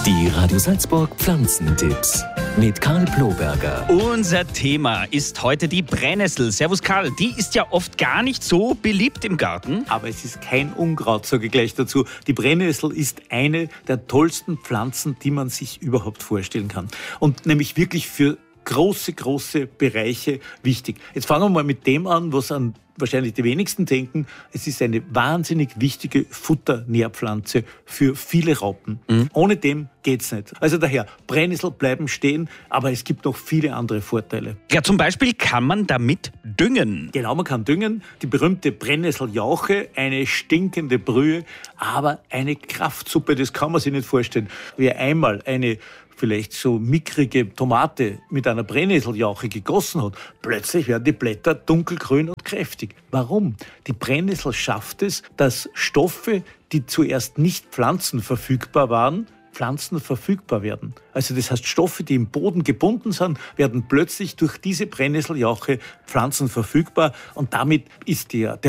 Die Radio Salzburg Pflanzentipps mit Karl Ploberger. Unser Thema ist heute die Brennnessel. Servus Karl, die ist ja oft gar nicht so beliebt im Garten. Aber es ist kein Unkraut, sage ich gleich dazu. Die Brennnessel ist eine der tollsten Pflanzen, die man sich überhaupt vorstellen kann. Und nämlich wirklich für große Bereiche wichtig. Jetzt fangen wir mal mit dem an, was an wahrscheinlich die wenigsten denken. Es ist eine wahnsinnig wichtige Futternährpflanze für viele Raupen. Ohne dem geht's nicht. Also daher, Brennnessel bleiben stehen, aber es gibt noch viele andere Vorteile. Ja, zum Beispiel kann man damit düngen. Genau, man kann düngen. Die berühmte Brennnesseljauche, eine stinkende Brühe, aber eine Kraftsuppe, das kann man sich nicht vorstellen. Wer einmal eine vielleicht so mickrige Tomate mit einer Brennnesseljauche gegossen hat, plötzlich werden die Blätter dunkelgrün und kräftig. Warum? Die Brennnessel schafft es, dass Stoffe, die zuerst nicht pflanzenverfügbar waren, pflanzenverfügbar werden. Also das heißt, Stoffe, die im Boden gebunden sind, werden plötzlich durch diese Brennnesseljauche pflanzenverfügbar und damit ist der